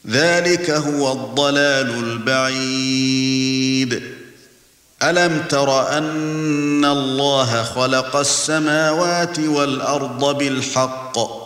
ذلك هو الضلال البعيد. ألم تر أن الله خلق السماوات والأرض بالحق